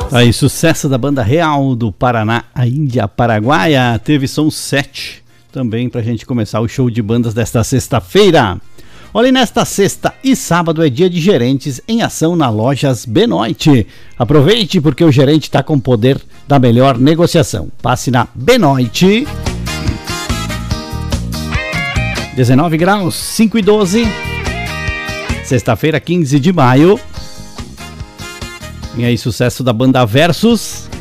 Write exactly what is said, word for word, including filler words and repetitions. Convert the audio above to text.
Aí, sucesso da banda Real do Paraná, a Índia Paraguaia. Teve som sete também pra gente começar o show de bandas desta sexta-feira. Olha, nesta sexta e sábado é dia de gerentes em ação na Lojas Benoit. Aproveite porque o gerente está com o poder da melhor negociação. Passe na Benoit. dezenove graus, cinco e doze. Sexta-feira, quinze de maio. E aí, sucesso da banda Versus.